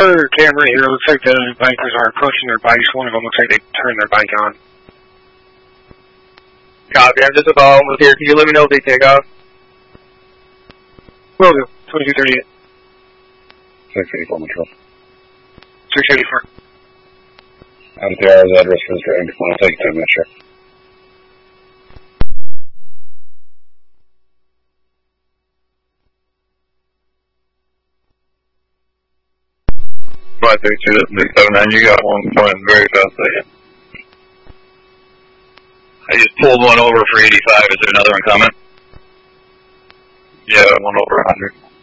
per camera here, it looks like the bikers are approaching their bikes. One of them looks like they turned their bike on. Copy, I'm just about almost here. Can you let me know if they take off? Will do. 2238. 684 Metro. 684. MTR's address is going to want to take 2 minutes, sure. Right, 679, you got one going very fast again. I just pulled one over for 85. Is there another one coming? Yeah, one over 100.